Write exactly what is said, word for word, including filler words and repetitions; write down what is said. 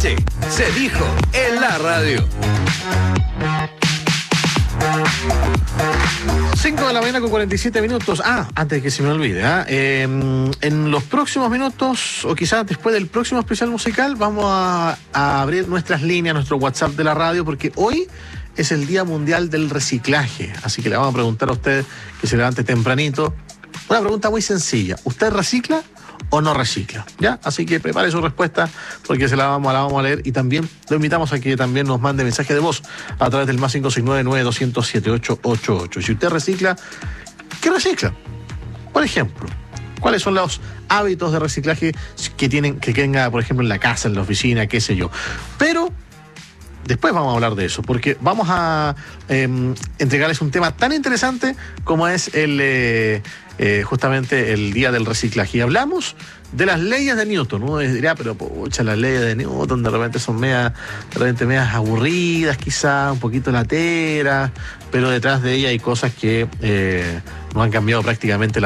noche se dijo en la radio. cinco de la mañana con cuarenta y siete minutos. Ah, antes de que se me olvide, ¿eh? Eh, en los próximos minutos, o quizás después del próximo especial musical, vamos a, a abrir nuestras líneas, nuestro WhatsApp de la radio, porque hoy es el Día Mundial del Reciclaje. Así que le vamos a preguntar a usted, que se levante tempranito, una pregunta muy sencilla. ¿Usted recicla o no recicla? ¿Ya? Así que prepare su respuesta, porque se la vamos, la vamos a leer, y también lo invitamos a que también nos mande mensaje de voz a través del más cinco seis nueve, nueve dos cero cero, siete ocho ocho ocho. Y si usted recicla, ¿qué recicla? Por ejemplo, ¿cuáles son los hábitos de reciclaje que tienen, que tenga, por ejemplo, en la casa, en la oficina, qué sé yo? Pero después vamos a hablar de eso, porque vamos a eh, entregarles un tema tan interesante como es el eh, eh, justamente el Día del Reciclaje. Y hablamos de las leyes de Newton. Uno diría, pero pucha, las leyes de Newton de repente son medias, de repente medias aburridas, quizá un poquito lateras, pero detrás de ellas hay cosas que eh, nos han cambiado prácticamente la